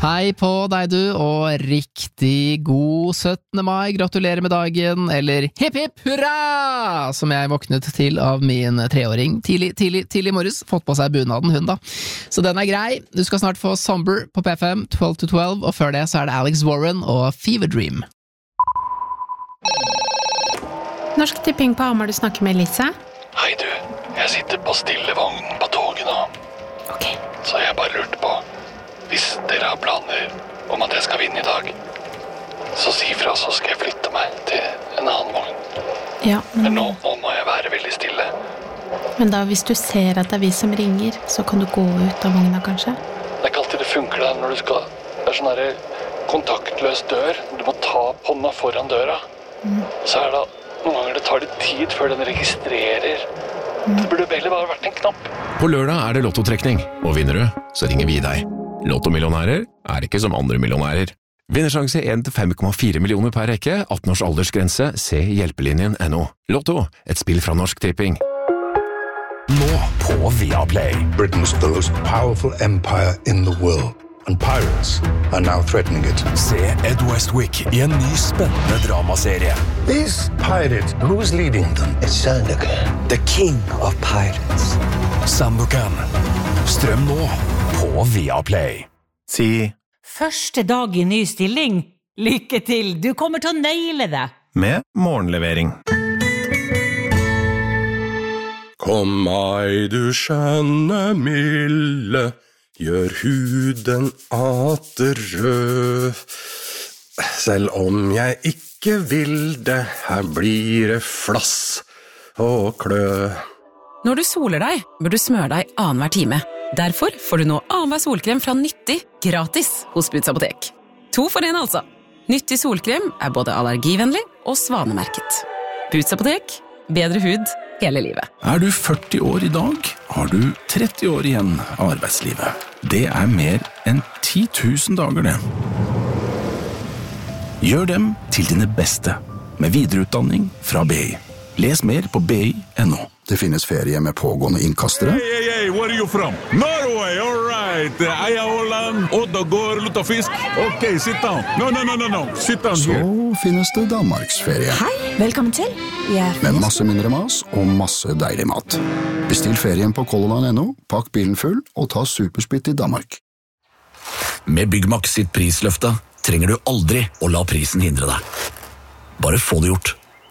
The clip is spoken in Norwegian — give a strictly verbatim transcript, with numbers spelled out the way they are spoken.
Hei på deg du, og riktig god syttende mai, gratulerer med dagen, eller hipp hipp hurra, som jeg våknet til av min treåring tidlig, tidlig, tidlig morges, fått på seg bunaden hun da. Så den er grei, du skal snart få Somber på P F M tolv til tolv, og før det så er det Alex Warren og Fever Dream. Norsk Tipping på Hamar, du snakker med Lise. Hei du, jeg sitter på stillevognen på toget nå. Ok. Så jeg bare lurte på, hvis dere har planer om at jeg skal vinne i dag, så si fra, så skal jeg flytte meg til en annen vogn. Ja, men... Men nå, nå må jeg være veldig stille. Men da, hvis du ser at det er vi som ringer, så kan du gå ut av vogna, kanskje? Det er ikke alltid det funker der når du skal... Det er sånn her kontaktløs dør. Du må ta hånda foran døra. Mm. Så er det noen ganger det tar litt tid før den registrerer. Mm. Det burde heller bare vært en knapp. På lørdag er det lottotrekning, og vinner du, så ringer vi deg. Lottomillionærer er ikke som andre millionærer. Vinnersjanse en til fem komma fire millioner per rekke, atten års aldersgrense, se hjelpelinjen punktum no. Lotto, et spill fra Norsk Tipping. Nå på Viaplay. Britain's the most powerful empire in the world, and pirates are now threatening it. Se Ed Westwick i en ny spennende dramaserie. These pirates, who's leading them? It's Sandokan, the king of pirates. Sandokan. Strøm nå på Viaplay. Si første dag i ny stilling. Lykke til, du kommer til å naile det. med morgenlevering. Kom meg du skjønne milde, gjør huden atter rød. Selv om jeg ikke vil det, her blir det flass og klø. Når du soler deg, bør du smøre deg annenhver time. Derfor får du nå annenhver solkrem fra Nyttig gratis hos Boots Apotek. To for en altså. Nyttig solkrem er både allergivennlig og svanemerket. Boots Apotek, bedre hud hele livet. Er du førti år i dag, har du tretti år igjen av arbeidslivet. Det er mer enn ti tusen dager det. Gjør dem til dine beste, med videreutdanning fra B I. Les mer på b i punktum no. Det finnes ferie med pågående innkastere. Hey, hey, hey, where are you from? Norway, all right. Eia Holland, Oddagård, Luttafisk. Ok, sit down. No, no, no, no, no. Sit down Så here. Så finnes det Danmarksferie. Hei, velkommen til. Jeg med masse mindre mas og masse deilig mat. Bestill ferien på Color Line punktum no, pakk bilen full og ta supersplitt i Danmark. Med Byggmax sitt prisløfte trenger du aldri å la prisen hindre deg. Bare få det gjort.